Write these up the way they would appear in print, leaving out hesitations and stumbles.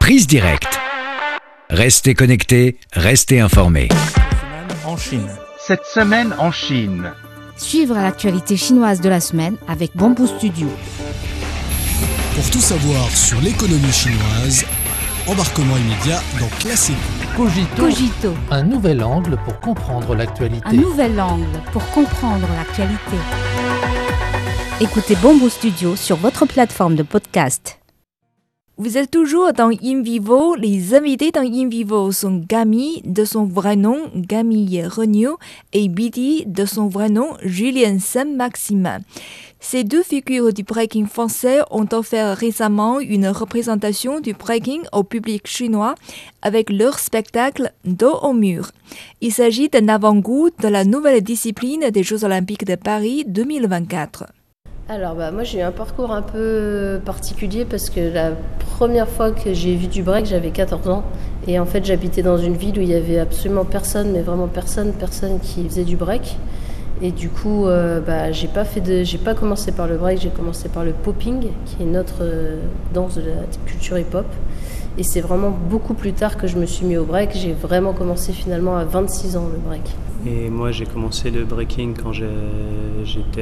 Prise directe. Restez connectés, restez informés. En Chine. Cette semaine en Chine. Suivre l'actualité chinoise de la semaine avec Bamboo Studio. Pour tout savoir sur l'économie chinoise, embarquement immédiat dans Classico. Cogito. Un nouvel angle pour comprendre l'actualité. Un nouvel angle pour comprendre l'actualité. Écoutez Bamboo Studio sur votre plateforme de podcast. Vous êtes toujours dans In Vivo. Les invités dans In Vivo sont Gami, de son vrai nom Camille Regnault, et Bidi, de son vrai nom Julien Saint-Maximin. Ces deux figures du breaking français ont offert récemment une représentation du breaking au public chinois avec leur spectacle Dos au mur. Il s'agit d'un avant-goût de la nouvelle discipline des Jeux Olympiques de Paris 2024. Alors moi j'ai eu un parcours un peu particulier parce que la première fois que j'ai vu du break j'avais 14 ans et en fait j'habitais dans une ville où il y avait absolument personne, mais vraiment personne qui faisait du break. Et du coup j'ai pas commencé par le break, j'ai commencé par le popping qui est une autre danse de la culture hip-hop. Et c'est vraiment beaucoup plus tard que je me suis mis au break. J'ai vraiment commencé finalement à 26 ans le break. Et moi j'ai commencé le breaking quand j'étais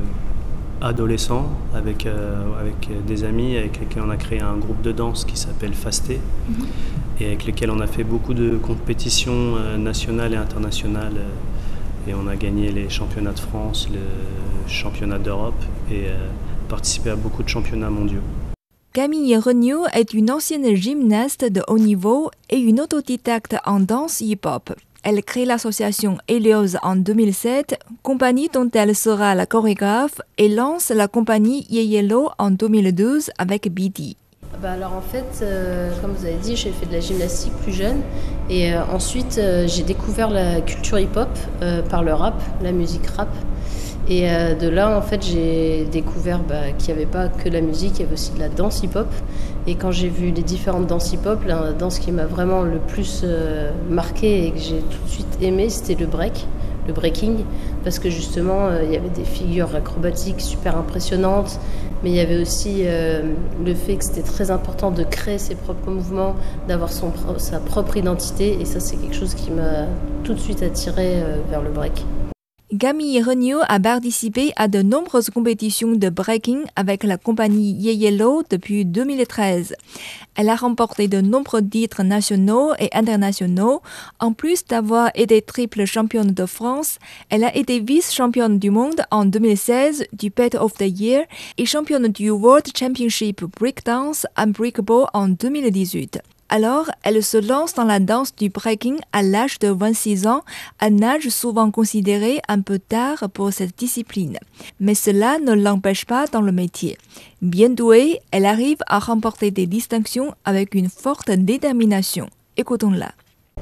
adolescent avec des amis avec lesquels on a créé un groupe de danse qui s'appelle Fasté et avec lesquels on a fait beaucoup de compétitions nationales et internationales et on a gagné les championnats de France, le championnat d'Europe et participé à beaucoup de championnats mondiaux. Camille Regnault est une ancienne gymnaste de haut niveau et une autodidacte en danse hip-hop. Elle crée l'association Helios en 2007, compagnie dont elle sera la chorégraphe, et lance la compagnie Yeyelo en 2012 avec Bidi. Alors en fait, comme vous avez dit, j'ai fait de la gymnastique plus jeune et ensuite j'ai découvert la culture hip-hop par le rap, la musique rap. Et de là, en fait, j'ai découvert qu'il n'y avait pas que la musique, il y avait aussi de la danse hip-hop. Et quand j'ai vu les différentes danses hip-hop, la danse qui m'a vraiment le plus marquée et que j'ai tout de suite aimé, c'était le breaking. Parce que justement, il y avait des figures acrobatiques super impressionnantes. Mais il y avait aussi le fait que c'était très important de créer ses propres mouvements, d'avoir sa propre identité. Et ça, c'est quelque chose qui m'a tout de suite attirée vers le break. Camille Regnault a participé à de nombreuses compétitions de breaking avec la compagnie Yeyelo depuis 2013. Elle a remporté de nombreux titres nationaux et internationaux. En plus d'avoir été triple championne de France, elle a été vice-championne du monde en 2016 du Pet of the Year et championne du World Championship Breakdance Unbreakable en 2018. Alors, elle se lance dans la danse du breaking à l'âge de 26 ans, un âge souvent considéré un peu tard pour cette discipline. Mais cela ne l'empêche pas dans le métier. Bien douée, elle arrive à remporter des distinctions avec une forte détermination. Écoutons-la.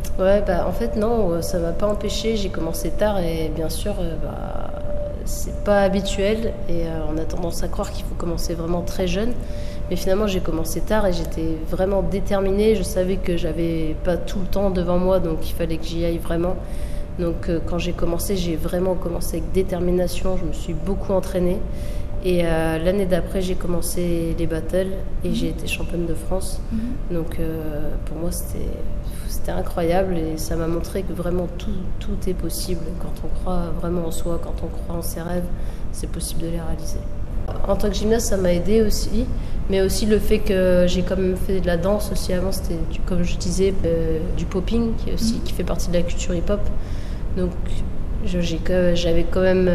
En fait non, ça m'a pas empêché. J'ai commencé tard et bien sûr, c'est pas habituel et on a tendance à croire qu'il faut commencer vraiment très jeune. Mais finalement, j'ai commencé tard et j'étais vraiment déterminée. Je savais que j'avais pas tout le temps devant moi, donc il fallait que j'y aille vraiment. Donc quand j'ai vraiment commencé avec détermination. Je me suis beaucoup entraînée. Et l'année d'après, j'ai commencé les battles et j'ai été championne de France. Donc pour moi, c'était incroyable et ça m'a montré que vraiment tout est possible. Quand on croit vraiment en soi, quand on croit en ses rêves, c'est possible de les réaliser. En tant que gymnaste, ça m'a aidée aussi, mais aussi le fait que j'ai quand même fait de la danse aussi avant, c'était comme je disais, du popping qui fait partie de la culture hip-hop. Donc j'avais quand même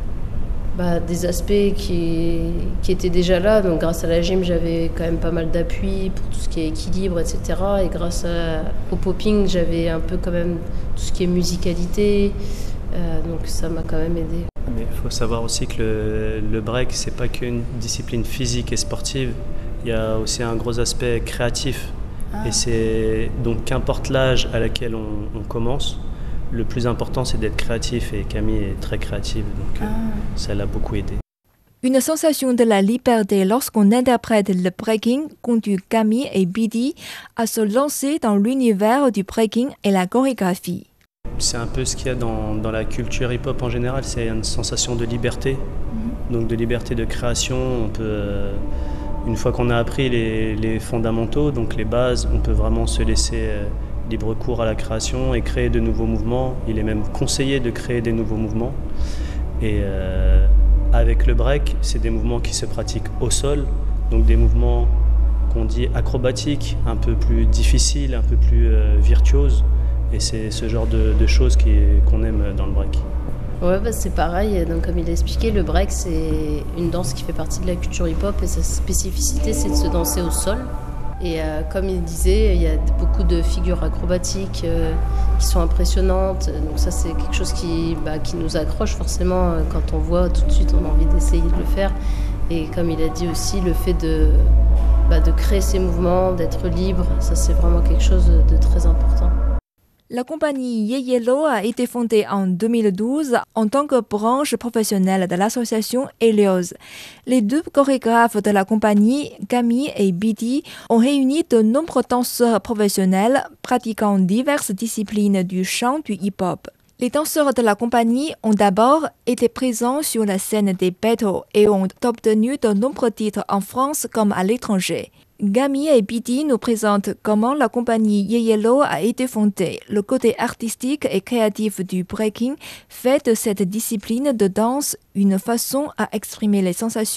des aspects qui étaient déjà là. Donc grâce à la gym, j'avais quand même pas mal d'appui pour tout ce qui est équilibre, etc. Et grâce au popping, j'avais un peu quand même tout ce qui est musicalité. Donc ça m'a quand même aidée. Mais il faut savoir aussi que le break, c'est pas qu'une discipline physique et sportive, il y a aussi un gros aspect créatif. Et c'est donc qu'importe l'âge à laquelle on commence, le plus important c'est d'être créatif et Camille est très créative, donc ça l'a beaucoup aidé. Une sensation de la liberté lorsqu'on interprète le breaking conduit Camille et Bidi à se lancer dans l'univers du breaking et la chorégraphie. C'est un peu ce qu'il y a dans la culture hip-hop en général, c'est une sensation de liberté, donc de liberté de création. On peut Une fois qu'on a appris les fondamentaux, donc les bases, on peut vraiment se laisser libre cours à la création et créer de nouveaux mouvements. Il est même conseillé de créer des nouveaux mouvements. Et avec le break, c'est des mouvements qui se pratiquent au sol, donc des mouvements qu'on dit acrobatiques, un peu plus difficiles, un peu plus virtuoses. Et c'est ce genre de choses qu'on aime dans le break. Ouais, c'est pareil. Donc, comme il a expliqué, le break, c'est une danse qui fait partie de la culture hip-hop et sa spécificité, c'est de se danser au sol. Et comme il disait, il y a beaucoup de figures acrobatiques qui sont impressionnantes. Donc ça, c'est quelque chose qui nous accroche forcément. Quand on voit, tout de suite, on a envie d'essayer de le faire. Et comme il a dit aussi, le fait de créer ces mouvements, d'être libre, ça, c'est vraiment quelque chose de très important. La compagnie Yeyelo a été fondée en 2012 en tant que branche professionnelle de l'association Helios. Les deux chorégraphes de la compagnie, Camille et Bidi, ont réuni de nombreux danseurs professionnels pratiquant diverses disciplines du chant du hip-hop. Les danseurs de la compagnie ont d'abord été présents sur la scène des battles et ont obtenu de nombreux titres en France comme à l'étranger. Gami et Bidi nous présentent comment la compagnie Yeyelo a été fondée. Le côté artistique et créatif du breaking fait de cette discipline de danse une façon à exprimer les sensations